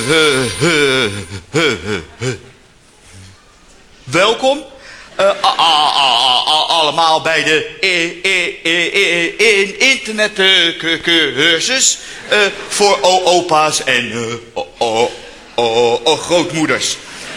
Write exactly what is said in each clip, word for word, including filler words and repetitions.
Welkom uh, allemaal bij de internetcursus uh, voor opa's en uh, grootmoeders.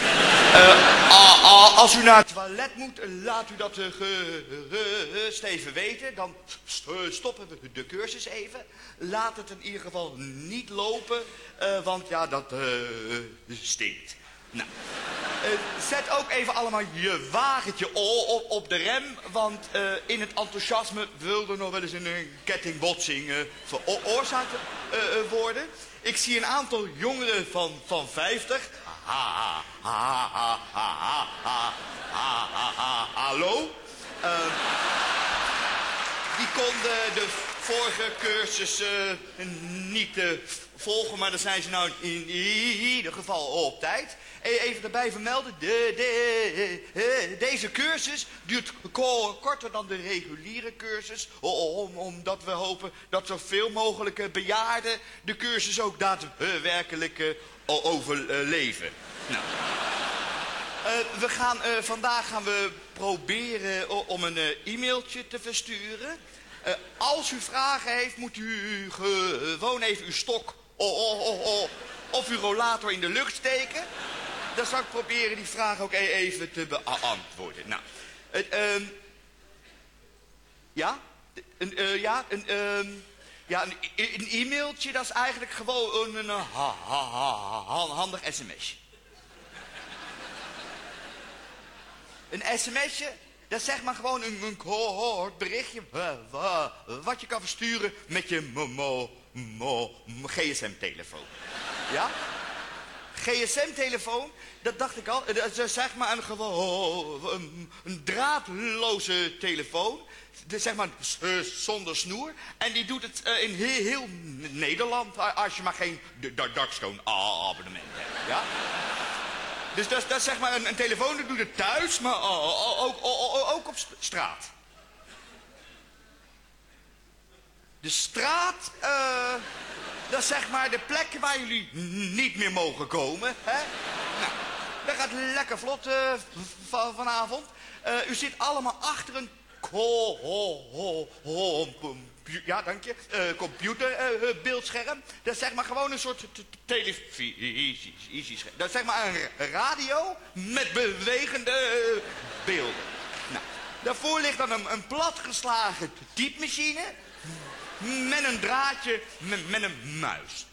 Uh, als u naar het toilet moet, laat u dat gerust even weten. Dan stoppen we de cursus even. Laat het in ieder geval niet lopen, uh, want ja, dat uh, stinkt. Nou, uh, zet ook even allemaal je wagentje op, op de rem, want uh, in het enthousiasme wil er nog wel eens een kettingbotsing uh, veroorzaakt uh, worden. Ik zie een aantal jongeren van, van vijftig. Ha, ha, ha, ha, ha, ha, ha, ha, ha, hallo? Uh, die konden de vorige cursus uh, niet uh, volgen, maar dan zijn ze nou in ieder geval op tijd. Even erbij vermelden, de, de, de, deze cursus duurt korter dan de reguliere cursus, om, omdat we hopen dat zoveel mogelijk bejaarden de cursus ook daadwerkelijk uh, overleven. Nou. Uh, we gaan, uh, vandaag gaan we proberen om een uh, e-mailtje te versturen. Uh, als u vragen heeft, moet u gewoon even uw stok of, of, of uw rollator in de lucht steken. Dan zal ik proberen die vraag ook even te beantwoorden. Nou, het, uh, ja, een, uh, ja, een, uh, ja, een, een e-mailtje, dat is eigenlijk gewoon een, een ha, ha, ha, handig sms'je. Een sms'je, dat is zeg maar gewoon een, een kort berichtje wat je kan versturen met je mo, mo, mo, G S M-telefoon. Ja? G S M-telefoon, dat dacht ik al, dat is zeg maar een gewoon een, een draadloze telefoon, zeg maar zonder snoer, en die doet het in heel, heel Nederland als je maar geen Darkstone abonnement hebt, ja? Dus dat, dat is zeg maar een, een telefoon, dat doet het thuis, maar ook, ook, ook, ook op straat. De straat, uh, dat is zeg maar de plek waar jullie niet meer mogen komen. Hè? Nou, dat gaat lekker vlot uh, vanavond. Uh, u zit allemaal achter een ja, dank je, uh, computerbeeldscherm. Uh, dat is zeg maar gewoon een soort televisiescherm. Dat is zeg maar een radio met bewegende uh, beelden. Nou, daarvoor ligt dan een, een platgeslagen typemachine met een draadje met, met een muis.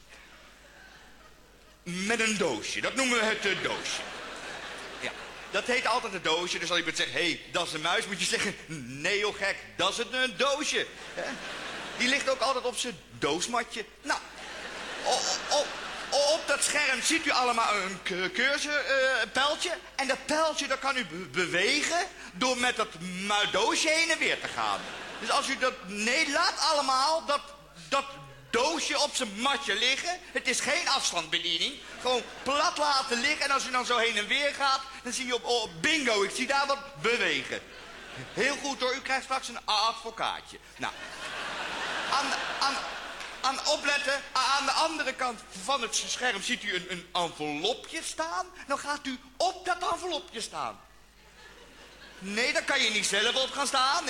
Met een doosje, dat noemen we het uh, doosje. Ja, dat heet altijd een doosje, dus als iemand zegt, hé, hey, dat is een muis, moet je zeggen, nee joh gek, dat is een, een doosje. Hè? Die ligt ook altijd op zijn doosmatje. Nou, op, op, op dat scherm ziet u allemaal een cursorpijltje. Uh, en dat pijltje dat kan u be bewegen door met dat doosje heen en weer te gaan. Dus als u dat, nee, laat allemaal dat, dat doosje op zijn matje liggen. Het is geen afstandsbediening. Gewoon plat laten liggen. En als u dan zo heen en weer gaat, dan zie je op, oh, bingo, ik zie daar wat bewegen. Heel goed hoor, u krijgt straks een advocaatje. Nou, aan, aan, aan opletten, aan de andere kant van het scherm ziet u een, een envelopje staan. Dan gaat u op dat envelopje staan. Nee, daar kan je niet zelf op gaan staan.